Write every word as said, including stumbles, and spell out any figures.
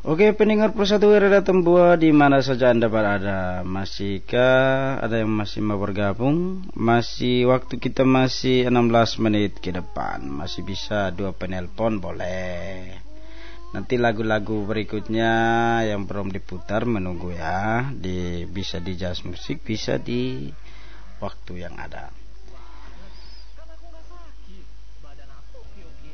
Oke, pendengar Persatu Rada Tembuah di mana saja Anda berada, masihkah ada yang masih mau bergabung? Masih waktu kita masih enam belas menit ke depan, masih bisa dua penelpon boleh. Nanti lagu-lagu berikutnya yang belum diputar menunggu ya, di bisa di Jazz Musik, bisa di waktu yang ada.